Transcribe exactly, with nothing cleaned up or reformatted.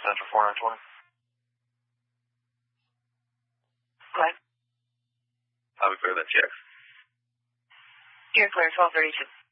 Central four nine twenty. Go ahead. I'll be clear that T X. You're clear, twelve thirty-two.